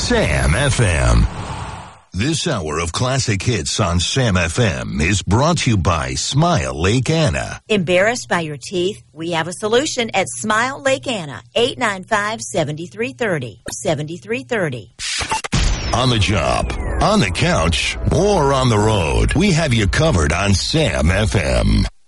Sam FM. This hour of classic hits on Sam FM is brought to you by Smile Lake Anna. Embarrassed by your teeth? We have a solution at Smile Lake Anna, 895-7330, 7330. On the job, on the couch, or on the road, we have you covered on Sam FM.